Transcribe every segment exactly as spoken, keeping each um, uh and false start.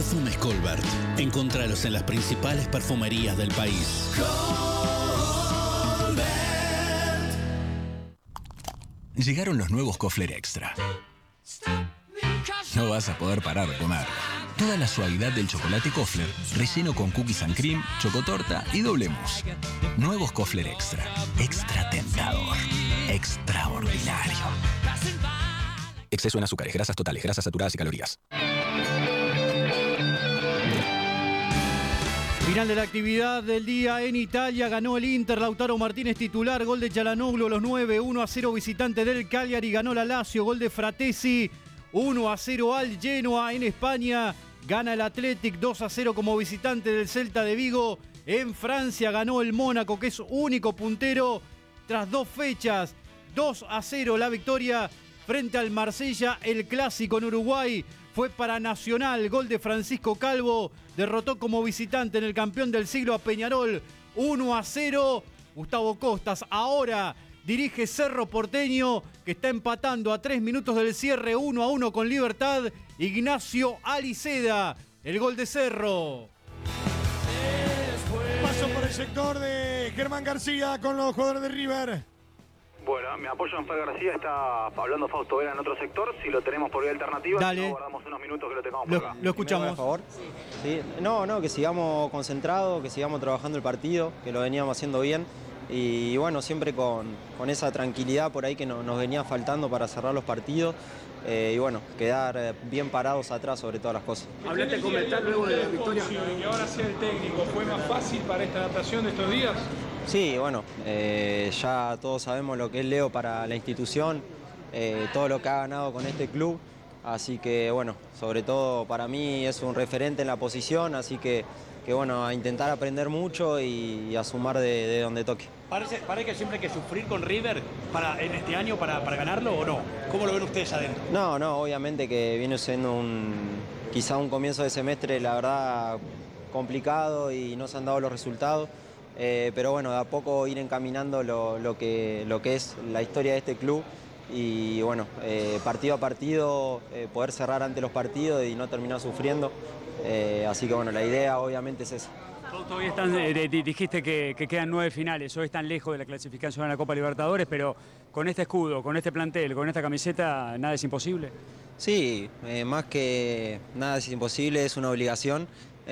Perfumes Colbert. Encontralos en las principales perfumerías del país. Colbert. Llegaron los nuevos Kofler Extra. No vas a poder parar de comer. Toda la suavidad del chocolate Kofler, relleno con cookies and cream, chocotorta y doble mousse. Nuevos Kofler Extra. Extra tentador. Extraordinario. Exceso en azúcares, grasas totales, grasas saturadas y calorías. Final de la actividad del día en Italia. Ganó el Inter, Lautaro Martínez titular. Gol de Çalhanoğlu a los nueve. uno a cero visitante del Cagliari. Ganó la Lazio. Gol de Fratesi. uno a cero al Genoa. En España gana el Athletic. dos a cero como visitante del Celta de Vigo. En Francia ganó el Mónaco, que es único puntero tras dos fechas. dos a cero la victoria frente al Marsella. El clásico en Uruguay fue para Nacional. Gol de Francisco Calvo. Derrotó como visitante en el campeón del siglo a Peñarol. uno a cero. Gustavo Costas ahora dirige Cerro Porteño, que está empatando a tres minutos del cierre. uno a uno con Libertad. Ignacio Aliceda, el gol de Cerro. Paso por el sector de Germán García con los jugadores de River. Bueno, mi apoyo en Fer García, está hablando Fausto Vera en otro sector. Si lo tenemos por vía alternativa, Dale. Si no, guardamos unos minutos que lo tengamos Lo, por acá. lo escuchamos. Por favor. Sí. No, no, que sigamos concentrados, que sigamos trabajando el partido, que lo veníamos haciendo bien. Y bueno, siempre con, con esa tranquilidad por ahí que no, nos venía faltando para cerrar los partidos. Eh, y bueno, quedar bien parados atrás sobre todas las cosas. Hablaste con Metal luego de la victoria. Y ahora sea el técnico, ¿fue más fácil para esta adaptación de estos días? Sí, bueno, eh, ya todos sabemos lo que es Leo para la institución, eh, todo lo que ha ganado con este club, así que bueno, sobre todo para mí es un referente en la posición, así que, que bueno, a intentar aprender mucho y, y a sumar de, de donde toque. ¿Parece, ¿Parece que siempre hay que sufrir con River para, en este año para, para ganarlo o no? ¿Cómo lo ven ustedes adentro? No, no, obviamente que viene siendo un, quizá un comienzo de semestre, la verdad, complicado y no se han dado los resultados. Eh, pero bueno, de a poco ir encaminando lo, lo, que, lo que es la historia de este club y bueno, eh, partido a partido eh, poder cerrar ante los partidos y no terminar sufriendo. Eh, así que bueno, la idea obviamente es esa. Todavía están, eh, dijiste que, que quedan nueve finales, hoy están lejos de la clasificación a la Copa Libertadores, pero con este escudo, con este plantel, con esta camiseta, ¿nada es imposible? Sí, eh, más que nada es imposible, es una obligación,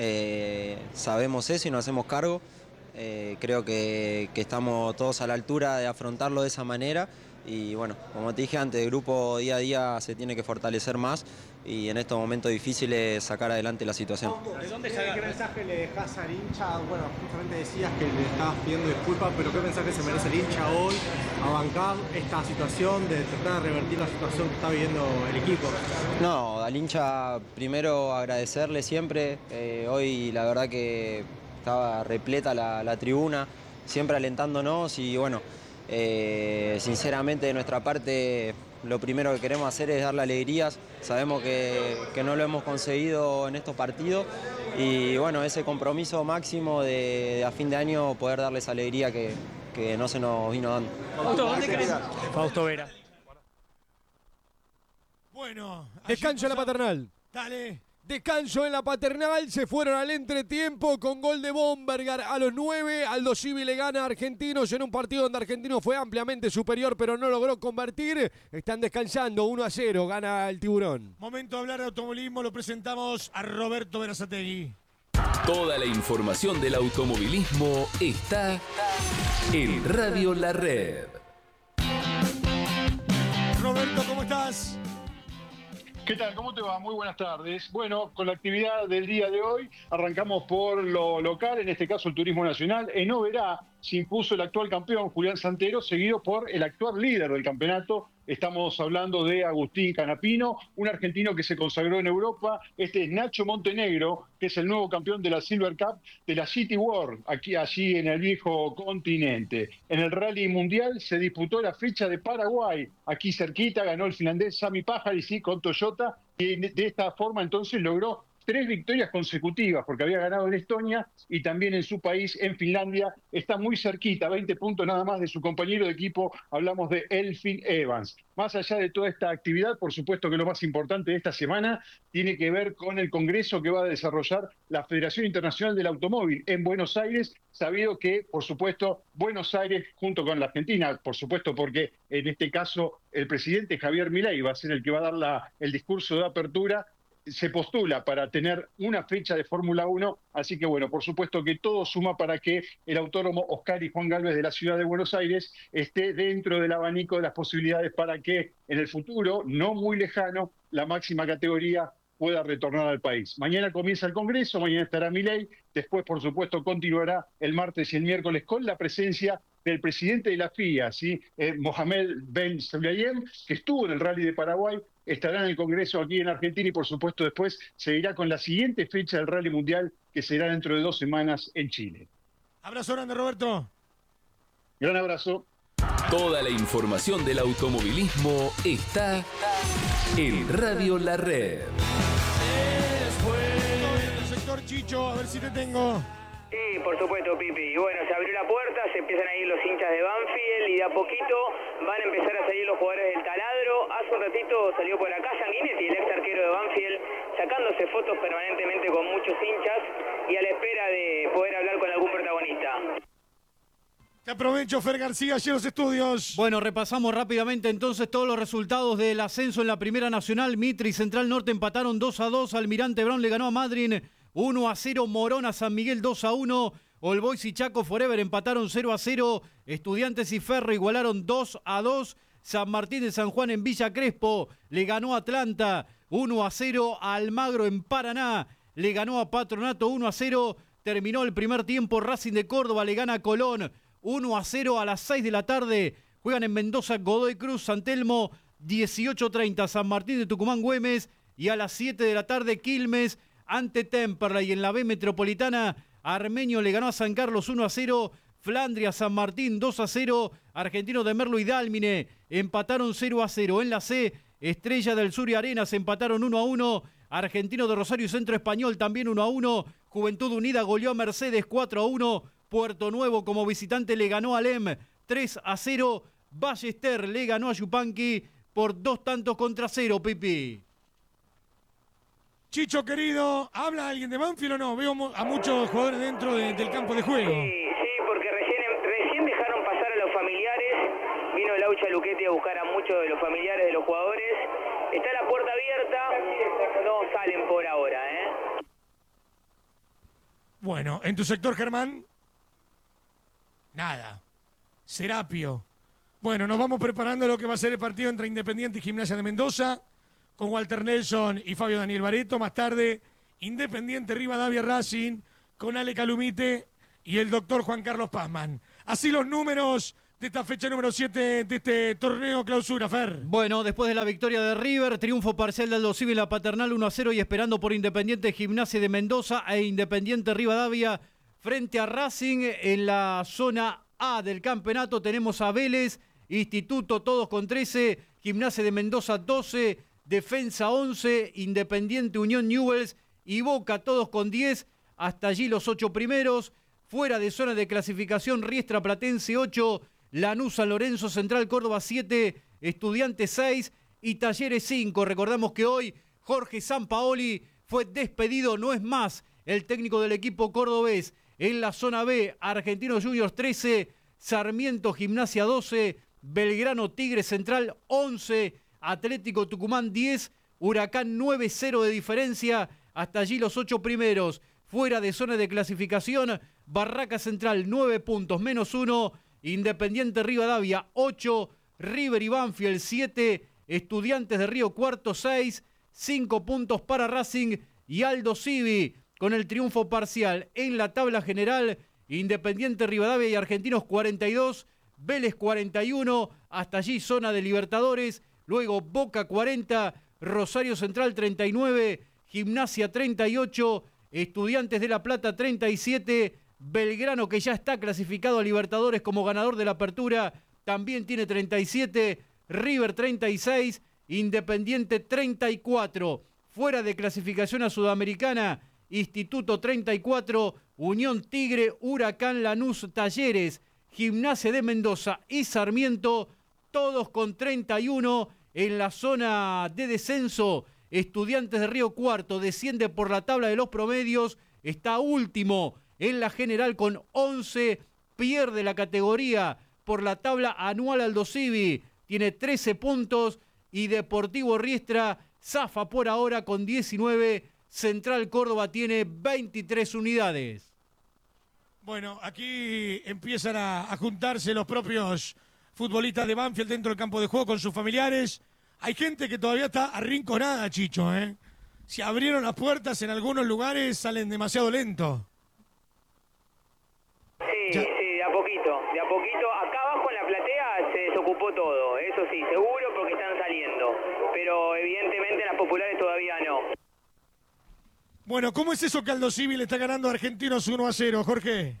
eh, sabemos eso y nos hacemos cargo. Eh, creo que, que estamos todos a la altura de afrontarlo de esa manera y bueno, como te dije antes, el grupo día a día se tiene que fortalecer más y en estos momentos difíciles sacar adelante la situación. ¿De dónde sabe qué mensaje le dejas al hincha? Bueno, justamente decías que le estabas pidiendo disculpas, pero ¿qué mensaje se merece el hincha hoy a bancar esta situación, de tratar de revertir la situación que está viviendo el equipo? No, al hincha primero agradecerle siempre, eh, hoy la verdad que estaba repleta la, la tribuna, siempre alentándonos y bueno, eh, sinceramente de nuestra parte lo primero que queremos hacer es darle alegrías, sabemos que, que no lo hemos conseguido en estos partidos y bueno, ese compromiso máximo de, de a fin de año poder darles alegría que, que no se nos vino dando. Fausto, ¿dónde querés? Fausto Vera. Bueno, descanso en la Paternal. Dale. Descanso en la Paternal, se fueron al entretiempo con gol de Bombergar a los nueve. Aldo Civi le gana a Argentinos en un partido donde Argentinos fue ampliamente superior, pero no logró convertir. Están descansando, uno a cero, gana el Tiburón. Momento de hablar de automovilismo, lo presentamos a Roberto Berazategui. Toda la información del automovilismo está en Radio La Red. Roberto, ¿cómo estás? ¿Qué tal? ¿Cómo te va? Muy buenas tardes. Bueno, con la actividad del día de hoy arrancamos por lo local, en este caso el turismo nacional. En Oberá se impuso el actual campeón, Julián Santero, seguido por el actual líder del campeonato. Estamos hablando de Agustín Canapino, un argentino que se consagró en Europa. Este es Nacho Montenegro, que es el nuevo campeón de la Silver Cup de la City World, aquí allí en el viejo continente. En el Rally Mundial se disputó la fecha de Paraguay. Aquí cerquita ganó el finlandés Sami Pájaris, sí, con Toyota, y de esta forma entonces logró tres victorias consecutivas, porque había ganado en Estonia y también en su país, en Finlandia. Está muy cerquita, veinte puntos nada más de su compañero de equipo. Hablamos de Elfyn Evans. Más allá de toda esta actividad, por supuesto que lo más importante de esta semana tiene que ver con el congreso que va a desarrollar la Federación Internacional del Automóvil en Buenos Aires, sabido que, por supuesto, Buenos Aires junto con la Argentina, por supuesto porque en este caso el presidente Javier Milei va a ser el que va a dar la, el discurso de apertura, se postula para tener una fecha de Fórmula uno, así que bueno, por supuesto que todo suma para que el autódromo Oscar y Juan Gálvez de la ciudad de Buenos Aires esté dentro del abanico de las posibilidades para que en el futuro, no muy lejano, la máxima categoría pueda retornar al país. Mañana comienza el Congreso, mañana estará Milei, después por supuesto continuará el martes y el miércoles con la presencia del presidente de la F I A, ¿sí? eh, Mohamed Ben Sulayem, que estuvo en el Rally de Paraguay, estará en el Congreso aquí en Argentina y por supuesto después seguirá con la siguiente fecha del Rally Mundial, que será dentro de dos semanas en Chile. Abrazo grande, Roberto. Gran abrazo. Toda la información del automovilismo está en Radio La Red. El sector Chicho, a ver si te tengo. Sí, por supuesto, Pipi. Y bueno, se abrió la puerta, se empiezan a ir los hinchas de Banfield y de a poquito van a empezar a salir los jugadores del taladro. Hace un ratito salió por acá Sanguinetti, el ex arquero de Banfield, sacándose fotos permanentemente con muchos hinchas y a la espera de poder hablar con algún protagonista. Te aprovecho, Fer García, allí en los estudios. Bueno, repasamos rápidamente entonces todos los resultados del ascenso en la Primera Nacional. Mitre y Central Norte empataron dos a dos. Almirante Brown le ganó a Madryn uno a cero. Morón a San Miguel dos a uno. All Boys y Chaco Forever empataron cero a cero. Estudiantes y Ferro igualaron dos a dos. San Martín de San Juan en Villa Crespo le ganó a Atlanta uno a cero. Almagro en Paraná le ganó a Patronato uno a cero. Terminó el primer tiempo. Racing de Córdoba le gana a Colón uno a cero. A las seis de la tarde juegan en Mendoza Godoy Cruz, San Telmo, dieciocho treinta San Martín de Tucumán Güemes, y a las siete de la tarde Quilmes ante Temperley. En la B Metropolitana, Armenio le ganó a San Carlos uno a cero, Flandria San Martín dos a cero, Argentino de Merlo y Dálmine empataron cero a cero. En la C, Estrella del Sur y Arenas empataron uno a uno, Argentino de Rosario y Centro Español también uno a uno, Juventud Unida goleó a Mercedes cuatro a uno, Puerto Nuevo como visitante le ganó a Lem tres a cero, Ballester le ganó a Yupanqui por dos tantos contra cero, Pipi. Chicho, querido, ¿habla alguien de Banfield o no? Veo a muchos jugadores dentro de, del campo de juego. Sí, sí, porque recién, recién dejaron pasar a los familiares. Vino Laucha Luchetti a buscar a muchos de los familiares de los jugadores. Está la puerta abierta, no salen por ahora, ¿eh? Bueno, ¿en tu sector, Germán? Nada. Serapio. Bueno, nos vamos preparando lo que va a ser el partido entre Independiente y Gimnasia de Mendoza, con Walter Nelson y Fabio Daniel Bareto. Más tarde, Independiente Rivadavia Racing, con Ale Calumite y el doctor Juan Carlos Pazman. Así los números de esta fecha número siete de este torneo clausura, Fer. Bueno, después de la victoria de River, triunfo parcial del Aldo Civi en la Paternal uno a cero y esperando por Independiente Gimnasia de Mendoza e Independiente Rivadavia frente a Racing. En la zona A del campeonato tenemos a Vélez, Instituto todos con trece, Gimnasia de Mendoza doce, Defensa once, Independiente Unión Newell's y Boca todos con diez. Hasta allí los ocho primeros. Fuera de zona de clasificación, Riestra Platense ocho, Lanús San Lorenzo, Central Córdoba siete, Estudiantes seis y Talleres cinco. Recordamos que hoy Jorge Sampaoli fue despedido, no es más el técnico del equipo cordobés. En la zona B, Argentinos Juniors trece, Sarmiento Gimnasia doce, Belgrano Tigre Central once, Atlético Tucumán diez, Huracán nueve cero de diferencia. Hasta allí los ocho primeros. Fuera de zona de clasificación, Barraca Central nueve puntos menos uno, Independiente Rivadavia ocho, River y Banfield siete, Estudiantes de Río Cuarto seis, cinco puntos para Racing y Aldo Civi con el triunfo parcial. En la tabla general, Independiente Rivadavia y Argentinos cuarenta y dos, Vélez cuarenta y uno, hasta allí zona de Libertadores, luego Boca cuarenta, Rosario Central treinta y nueve, Gimnasia treinta y ocho, Estudiantes de La Plata treinta y siete, Belgrano, que ya está clasificado a Libertadores como ganador de la apertura, también tiene treinta y siete, River treinta y seis, Independiente treinta y cuatro. Fuera de clasificación a Sudamericana, Instituto treinta y cuatro, Unión Tigre, Huracán, Lanús, Talleres, Gimnasia de Mendoza y Sarmiento, todos con treinta y uno. En la zona de descenso, Estudiantes de Río Cuarto desciende por la tabla de los promedios, está último en la general con once, pierde la categoría por la tabla anual Aldo Civi, tiene trece puntos, y Deportivo Riestra zafa por ahora con diecinueve, Central Córdoba tiene veintitrés unidades. Bueno, aquí empiezan a, a juntarse los propios futbolistas de Banfield dentro del campo de juego con sus familiares. Hay gente que todavía está arrinconada, Chicho, ¿eh? Si abrieron las puertas en algunos lugares, salen demasiado lento. Sí, ya. sí, de a poquito, de a poquito. Acá abajo en la platea se desocupó todo, eso sí, seguro, porque están saliendo. Pero evidentemente las populares todavía no. Bueno, ¿cómo es eso que Aldo Civi le está ganando a Argentinos uno a cero, Jorge?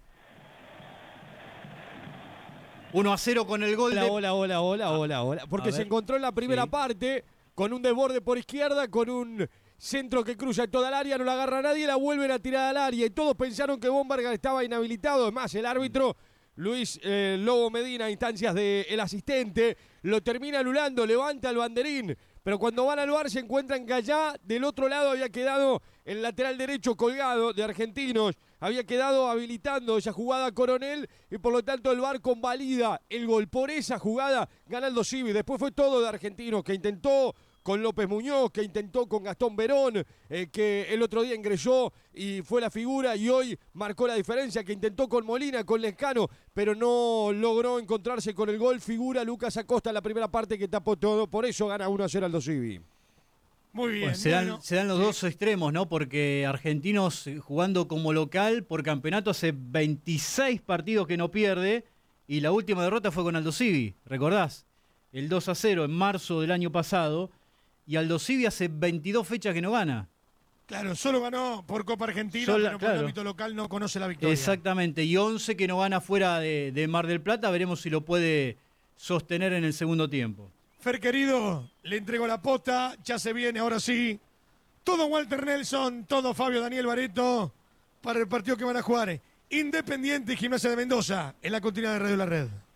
uno a cero con el gol hola, de... Hola, hola, hola, hola, hola. Porque se encontró en la primera sí. parte con un desborde por izquierda, con un centro que cruza toda el área, no la agarra nadie, la vuelven a tirar al área. Y todos pensaron que Bomberger estaba inhabilitado. Además, el árbitro, Luis eh, Lobo Medina, a instancias del asistente, lo termina anulando, levanta el banderín. Pero cuando van al V A R se encuentran que allá del otro lado había quedado el lateral derecho colgado de Argentinos, había quedado habilitando esa jugada Coronel y por lo tanto el V A R convalida el gol. Por esa jugada gana Aldo Civi. Después fue todo de Argentinos, que intentó con López Muñoz, que intentó con Gastón Verón, eh, que el otro día ingresó y fue la figura y hoy marcó la diferencia, que intentó con Molina, con Lescano, pero no logró encontrarse con el gol. Figura Lucas Acosta en la primera parte que tapó todo, por eso gana uno a cero Aldo Civi. Muy bien. Bueno, se, dan, bueno, se dan los sí. dos extremos, ¿no? Porque Argentinos jugando como local por campeonato hace veintiséis partidos que no pierde y la última derrota fue con Aldo Civi, ¿recordás? El dos a cero en marzo del año pasado. Y Aldo Civi hace veintidós fechas que no gana. Claro, solo ganó por Copa Argentina, Sola, pero por claro. el ámbito local no conoce la victoria. Exactamente, y once que no gana fuera de, de Mar del Plata. Veremos si lo puede sostener en el segundo tiempo. Fer, querido, le entrego la posta, ya se viene, ahora sí. Todo Walter Nelson, todo Fabio Daniel Bareto para el partido que van a jugar. Independiente y Gimnasia de Mendoza en la continuidad de Radio La Red.